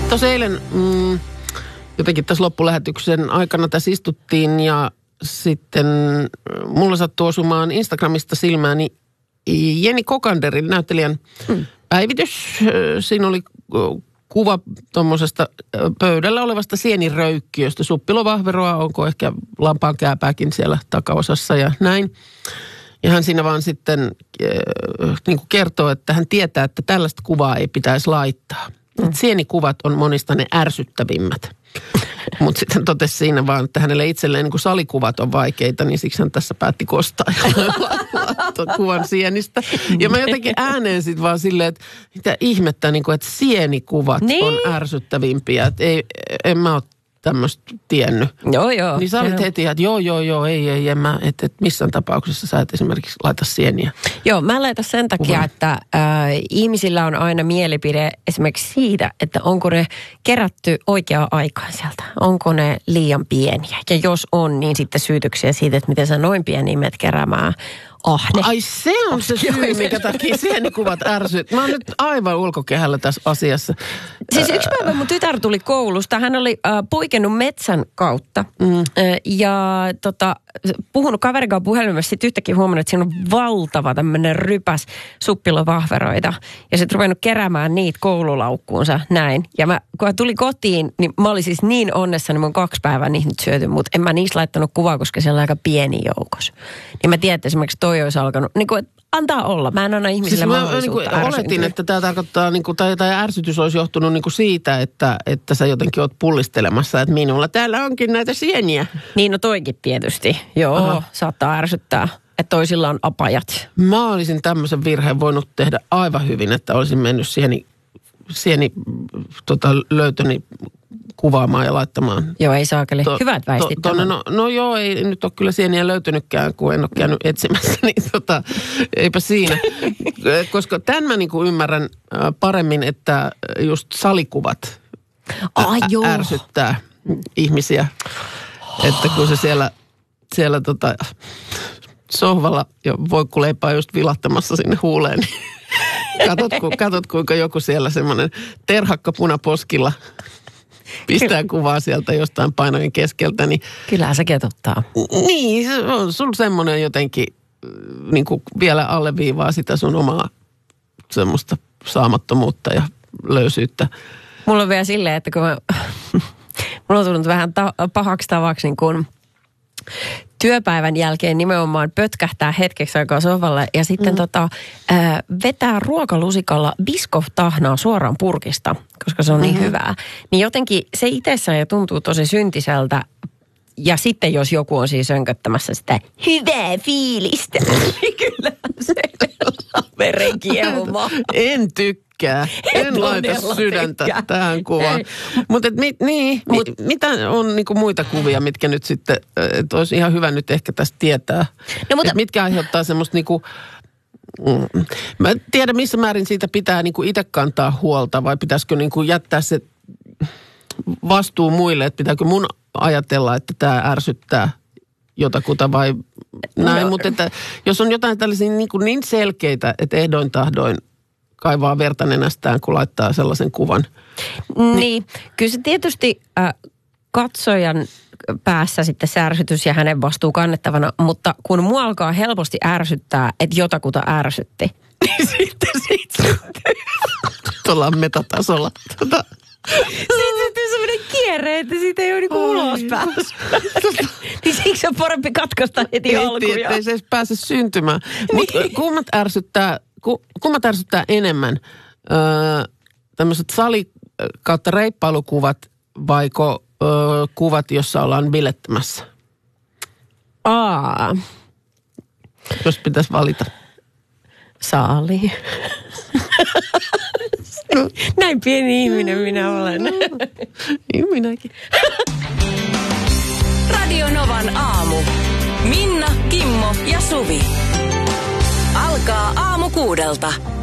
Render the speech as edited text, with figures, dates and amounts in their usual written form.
Tuossa eilen jotenkin tässä loppulähetyksen aikana tässä istuttiin ja sitten mulla sattui osumaan Instagramista silmääni Jenni Kokanderin näyttelijän päivitys. Siinä oli kuva tuommoisesta pöydällä olevasta sieniröykkiöstä. Suppilovahveroa, onko ehkä lampaankääpääkin siellä takaosassa ja näin. Ja hän siinä vaan sitten niin kuin kertoo, että hän tietää, että tällaista kuvaa ei pitäisi laittaa. Että sienikuvat on monista ne ärsyttävimmät. Mutta sitten totesi siinä vaan, että hänelle itselleen niin kuin salikuvat on vaikeita, niin siksi hän tässä päätti kostaa ja kuvan sienistä. Ja mä jotenkin ääneen sitten vaan silleen, että mitä ihmettä, niin kuin, että sienikuvat on ärsyttävimpiä. Että en mä ole tämmöistä tiennyt. Joo. Niin sä olit heti, että joo, ei, en mä, että missään tapauksessa sä et esimerkiksi laita sieniä. Joo, mä laitan sen takia, että ihmisillä on aina mielipide esimerkiksi siitä, että onko ne kerätty oikeaan aikaan sieltä. Onko ne liian pieniä? Ja jos on, niin sitten syytöksiä siitä, että miten sä noin pieniä menet keräämään. Ahne. Ai se on se syy, minkä takia sienikuvat ärsyt. Mä oon nyt aivan ulkokehällä tässä asiassa. Siis yksi päivä mun tytär tuli koulusta. Hän oli poikennut metsän kautta. Ja puhunut kaverin kanssa puhelimessa. Sitten yhtäkkiä huomannut, että siinä on valtava tämmöinen rypäs suppilovahveroita. Ja sitten ruvennut keräämään niitä koululaukkuunsa näin. Ja kun hän tuli kotiin, niin mä olin siis niin onnessa, niin mä oon 2 päivää niitä nyt syöty. Mutta en mä niistä laittanut kuvaa, koska siellä on aika pieni joukos. Niin mä tiedän, että esimerkiksi toi olisi alkanut, niin kuin, antaa olla. Mä en anna ihmisille mahdollisuutta niin oletin, että tämä tarkoittaa, niin kuin, tai ärsytys olisi johtunut niin kuin siitä, että sä jotenkin oot pullistelemassa, että minulla täällä onkin näitä sieniä. Niin, no toikin tietysti. Joo, saattaa ärsyttää, että toisilla on apajat. Mä olisin tämmöisen virheen voinut tehdä aivan hyvin, että olisin mennyt löytöni kuvaamaan ja laittamaan. Joo, ei saakeli. Hyvät väistit. No joo, ei nyt ole kyllä sieniä löytynytkään, kun en ole käynyt etsimässä, niin eipä siinä. Koska tämän mä niin kuin ymmärrän paremmin, että just salikuvat ärsyttää ihmisiä. Että kun se siellä sohvalla jo voikkuleipää just vilahtamassa sinne huuleen, niin katot kuinka joku siellä semmoinen terhakka punaposkilla pistää kuvaa sieltä jostain painojen keskeltä. Niin, kyllä se ketuttaa. Niin, sulla semmoinen jotenkin niin kuin vielä alleviivaa sitä sun omaa semmoista saamattomuutta ja löysyyttä. Mulla on vielä silleen, että kun mulla on tullut vähän pahaksi tavaksi niin kun työpäivän jälkeen nimenomaan pötkähtää hetkeksi aikaa sohvalle ja sitten vetää ruokalusikalla Biscoff-tahnaa suoraan purkista, koska se on niin hyvää. Niin jotenkin se itsessään jo tuntuu tosi syntiseltä. Ja sitten jos joku on siis sönköttämässä sitä hyvää fiilistä, niin kyllä se veren kiehumaa. En tykkää. En laita sydäntä tähän kuvaan. Mutta mitä on niinku muita kuvia, mitkä nyt sitten, että olisi ihan hyvä nyt ehkä tästä tietää. No, mutta mitkä aiheuttaa semmoista niinku, mä en tiedä missä määrin siitä pitää niinku itse kantaa huolta vai pitäisikö niinku jättää se vastuu muille, että pitääkö mun ajatella, että tämä ärsyttää jotakuta vai näin. Mutta että jos on jotain tällaisia niin selkeitä, että ehdoin tahdoin kaivaa verta nenästään, kun laittaa sellaisen kuvan. Niin, kyllä se tietysti katsojan päässä sitten se ärsytys ja hänen vastuu kannettavana, mutta kun mua alkaa helposti ärsyttää, että jotakuta ärsytti, niin sitten ollaan metatasolla. Siitä syntyy semmoinen kierre, että siitä ei ole niinku ulos päässä. Niin siksi on parempi katkaista heti alkuja. Ettei se edes pääse syntymään. Mutta kummat ärsyttää enemmän? Tämmöiset kautta reippailukuvat vaiko kuvat, jossa ollaan bilettämässä? Jos pitäisi valita. Saali. Näin pieni ihminen minä olen. Niin minäkin. Radio Novan aamu. Minna, Kimmo ja Suvi. Alkaa aamu 6:00.